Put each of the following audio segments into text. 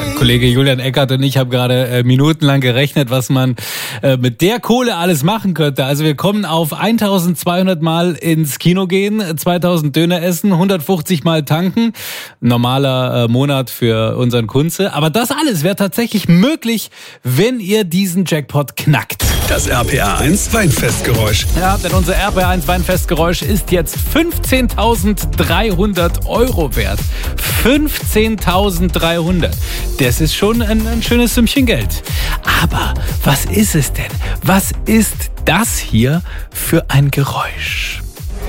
Kollege Julian Eckert und ich haben gerade minutenlang gerechnet, was man mit der Kohle alles machen könnte. Also wir kommen auf 1200 Mal ins Kino gehen, 2000 Döner essen, 150 Mal tanken. Normaler Monat für unseren Kunze. Aber das alles wäre tatsächlich möglich, wenn ihr diesen Jackpot knackt. Das RPA1 Weinfestgeräusch. Ja, denn unser RPA1 Weinfestgeräusch ist jetzt 15.300 € wert. 15.300. Das ist schon ein schönes Sümmchen Geld. Aber was ist es denn? Was ist das hier für ein Geräusch?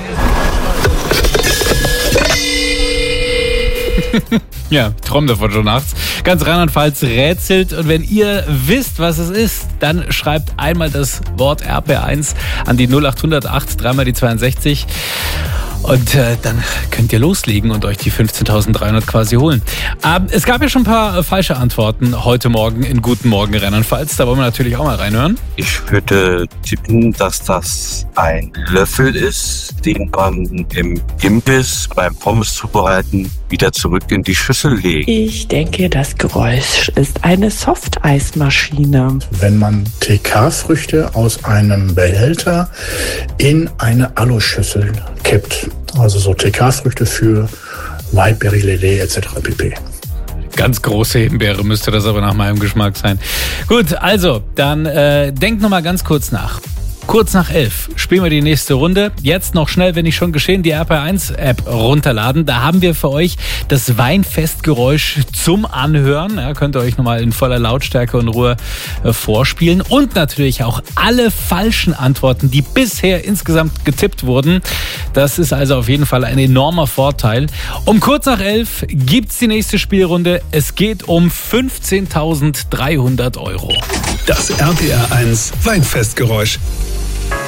Ja, träumt davon schon nachts. Ganz Rheinland-Pfalz rätselt. Und wenn ihr wisst, was es ist, dann schreibt einmal das Wort RP1 an die 0800 8 3 mal die 62. Und dann könnt ihr loslegen und euch die 15.300 quasi holen. Es gab ja schon ein paar falsche Antworten heute Morgen in Guten Morgen Rheinland-Pfalz. Da wollen wir natürlich auch mal reinhören. Ich würde tippen, dass das ein Löffel ist, den man im Imbiss beim Pommes zubereiten wieder zurück in die Schüssel legt. Ich denke, das Geräusch ist eine Softeismaschine. Wenn man TK-Früchte aus einem Behälter in eine Aluschüssel kippt. Also so TK-Früchte für Whiteberry, Lillet etc. pp. Ganz große Himbeere müsste das aber nach meinem Geschmack sein. Gut, also, dann denkt nochmal ganz kurz nach. Kurz nach 11 spielen wir die nächste Runde. Jetzt noch schnell, wenn nicht schon geschehen, die RPA1-App runterladen. Da haben wir für euch das Weinfestgeräusch zum Anhören. Ja, könnt ihr euch nochmal in voller Lautstärke und Ruhe vorspielen. Und natürlich auch alle falschen Antworten, die bisher insgesamt getippt wurden. Das ist also auf jeden Fall ein enormer Vorteil. Um kurz nach 11 gibt's die nächste Spielrunde. Es geht um 15.300 €. Das RPA1 Weinfestgeräusch.